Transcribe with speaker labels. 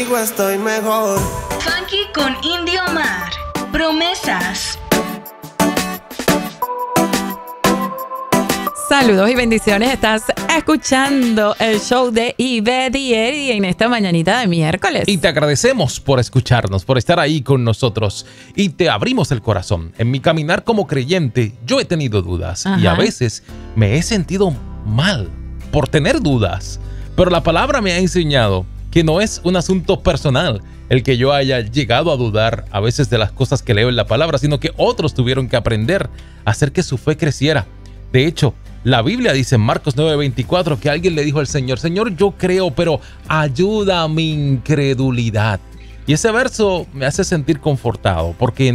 Speaker 1: Estoy mejor.
Speaker 2: Funky con Indio Mar. Promesas.
Speaker 3: Saludos y bendiciones. Estás escuchando el show de Ivette y Eddie en esta mañanita de miércoles.
Speaker 4: Y te agradecemos por escucharnos, por estar ahí con nosotros. Y te abrimos el corazón. En mi caminar como creyente, yo he tenido dudas.
Speaker 3: Ajá.
Speaker 4: Y a veces me he sentido mal por tener dudas. Pero la palabra me ha enseñado que no es un asunto personal el que yo haya llegado a dudar a veces de las cosas que leo en la palabra, sino que otros tuvieron que aprender a hacer que su fe creciera. De hecho, la Biblia dice en Marcos 9:24 que alguien le dijo al Señor: Señor, yo creo, pero ayuda a mi incredulidad. Y ese verso me hace sentir confortado, porque